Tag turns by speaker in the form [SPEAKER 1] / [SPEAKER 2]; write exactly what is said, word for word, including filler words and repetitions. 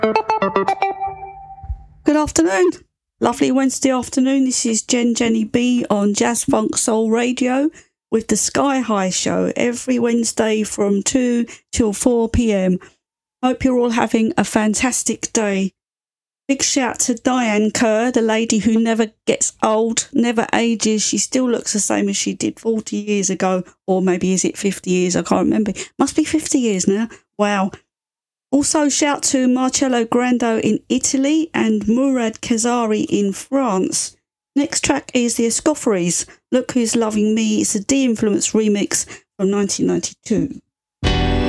[SPEAKER 1] Good afternoon. Lovely Wednesday afternoon. This is Jen Jenny B on Jazz Funk Soul Radio with the Sky High Show every Wednesday from two till four p.m. Hope you're all having a fantastic day. Big shout to Diane Kerr, the lady who never gets old, never ages. She still looks the same as she did forty years ago, or maybe is it fifty years? I can't remember. Must be fifty years now. Wow. Also, shout to Marcello Grando in Italy and Murad Kazari in France. Next track is the Escofferys. Look Who's Loving Me. It's a De-Influence remix from nineteen ninety-two.